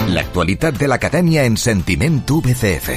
L'actualitat de l'acadèmia en Sentiment VCF.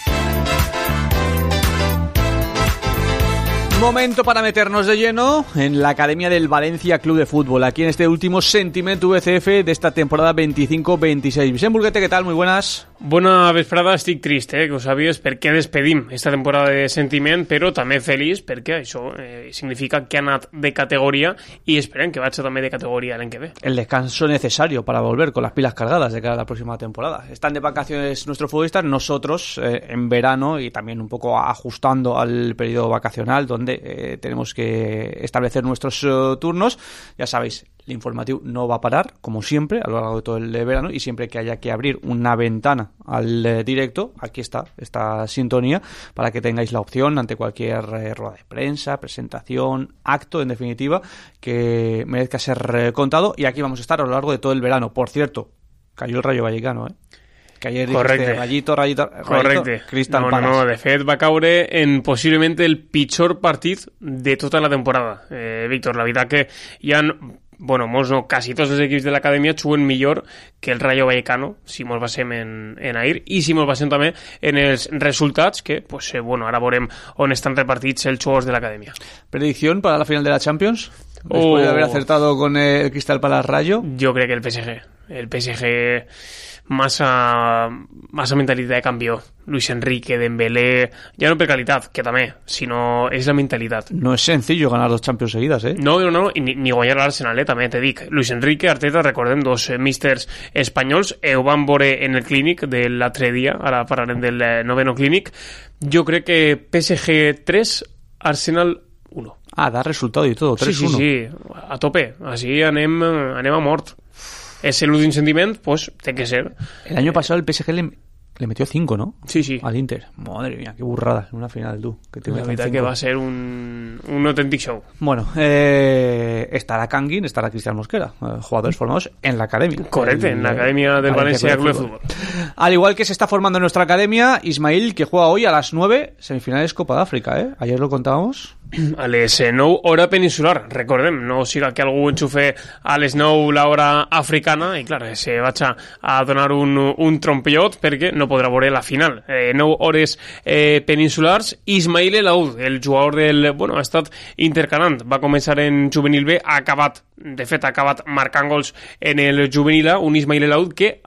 Momento para meternos de lleno en la Academia del Valencia Club de Fútbol, aquí en este último Sentiment VCF de esta temporada 25-26. Vicent Burguete, ¿qué tal? Muy buenas. Bona vesprada, estic trist, que ho sàpies, perquè despedim esta temporada de Sentiment, però també feliç perquè això significa que ha anat de categoria i esperem que vagi també de categoria l'any que ve. El descanso necesario para volver con las pilas cargadas de cara a la próxima temporada. Están de vacaciones nuestros futbolistas, nosotros en verano y también un poco ajustando al periodo vacacional donde tenemos que establecer nuestros turnos. Ya sabéis, el informativo no va a parar, como siempre, a lo largo de todo el verano, y siempre que haya que abrir una ventana al directo, aquí está esta sintonía, para que tengáis la opción ante cualquier rueda de prensa, presentación, acto, en definitiva, que merezca ser contado, y aquí vamos a estar a lo largo de todo el verano. Por cierto, cayó el Rayo Vallecano, que ayer dijiste rayito, Crystal Palace. No, de fet va caure en possiblement el pitjor partit de tota la temporada. Víctor, la veritat que hi ha... Bueno, quasi tots els equips de l'acadèmia juguen millor que el Rayo Vallecano, si mos basem en ahir, i si mos basem també en els resultats, que ara veurem on estan repartits els jugadors de l'acadèmia. ¿Predicción para la final de la Champions? Después de haber acertado con el Crystal Palace Rayo. Jo crec que el PSG massa mentalitat de campió. Luis Enrique, Dembélé, ja no per qualitat, que també, sinó és la mentalitat. No es sencillo ganar 2 Champions seguidas, No, ni guanyar l'Arsenal, també te dic. Luis Enrique, Arteta, recordem, 2 místers espanyols, ho van veure en el clínic de l'altre dia, ara parlarem del noveno clínic. Jo crec que PSG 3, Arsenal 1. Da resultado y todo, 3-1. Sí, a tope, així anem a mort. És l'últim sentiment, pues té que ser. El año pasado el PSG le metió 5, ¿no? Sí. Al Inter. Madre mía, qué burrada en una final, tú. Que te la veritat que va a ser un autèntic show. Bueno, estará Kangin, estará Cristian Mosquera, jugadores formados en la academia. Correcto, en la academia del Valencia Club de Fútbol. Al igual que se está formando en nuestra academia, Ismail, que juega hoy a las 9, semifinales Copa d'Àfrica, Ayer lo contábamos. A les 9, hora peninsular, recordem, no siga que algú enxufe a les 9 l'hora africana i clar, se vaig a donar un trompellot perquè no podrà veure la final. 9 hores peninsulars. Ismail El Aoud, el jugador del... ha estat intercalant, va començar en juvenil B, ha acabat marcant gols en el juvenil A, un Ismail El Aoud que